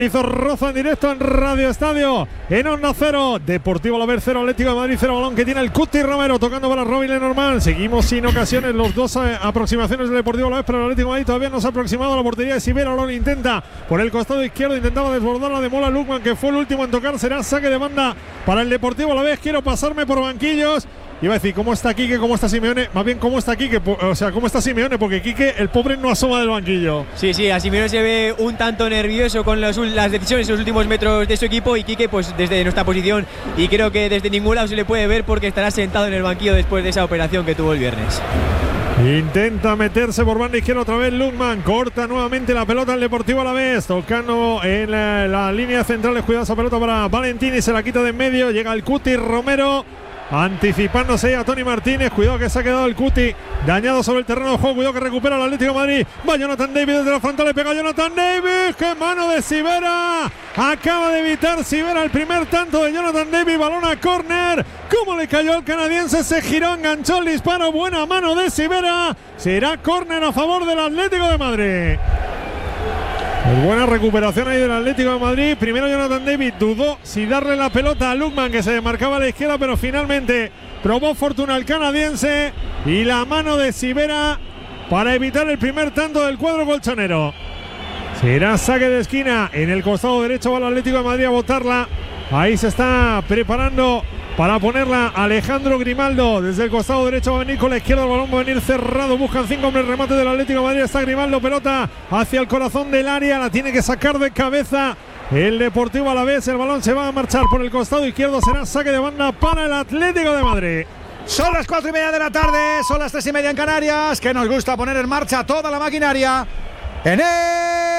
Hizo roza en directo en Radio Estadio, en Onda Cero, Deportivo Alavés 0, Atlético de Madrid 0, balón que tiene el Cuti Romero tocando para Robin Lenormand. Seguimos sin ocasiones, los dos aproximaciones del Deportivo Alavés, pero el Atlético de Madrid todavía no se ha aproximado a la portería de Sivera. Lo intenta por el costado izquierdo, intentaba desbordarla de Mola Lukman, que fue el último en tocar. Será saque de banda para el Deportivo Alavés. Quiero pasarme por banquillos. Iba a decir, ¿cómo está Quique? ¿Cómo está Simeone? Más bien, ¿cómo está Quique? O sea, ¿cómo está Simeone? Porque Quique, el pobre, no asoma del banquillo. Sí, a Simeone se ve un tanto nervioso con las decisiones en los últimos metros de su equipo, y Quique, pues desde nuestra posición, y creo que desde ningún lado se le puede ver porque estará sentado en el banquillo después de esa operación que tuvo el viernes. Intenta meterse por banda izquierda otra vez Lukman, corta nuevamente la pelota al Deportivo Alavés, tocando en la línea central. Cuidado esa pelota para Valentini, se la quita de en medio, llega el Cuti Romero, anticipándose a Tony Martínez. Cuidado que se ha quedado el Cuti dañado sobre el terreno de juego. Cuidado que recupera el Atlético de Madrid. Va Jonathan David desde la frontal, le pega Jonathan David. ¡Qué mano de Sivera! Acaba de evitar Sivera el primer tanto de Jonathan David. Balón a córner. ¿Cómo le cayó al canadiense? Se giró, enganchó el disparo. Buena mano de Sivera. Será córner a favor del Atlético de Madrid. Pues buena recuperación ahí del Atlético de Madrid. Primero Jonathan David dudó si darle la pelota a Lukman, que se demarcaba a la izquierda, pero finalmente probó fortuna al canadiense, y la mano de Sivera para evitar el primer tanto del cuadro colchonero. Será saque de esquina en el costado derecho. Va el Atlético de Madrid a botarla. Ahí se está preparando para ponerla Alejandro Grimaldo. Desde el costado derecho va a venir con la izquierda, el balón va a venir cerrado. Buscan 5 hombres, remate del Atlético de Madrid. Está Grimaldo, pelota hacia el corazón del área, la tiene que sacar de cabeza el Deportivo Alavés. El balón se va a marchar por el costado izquierdo. Será saque de banda para el Atlético de Madrid. Son las 4:30 de la tarde, son las 3:30 en Canarias, que nos gusta poner en marcha toda la maquinaria en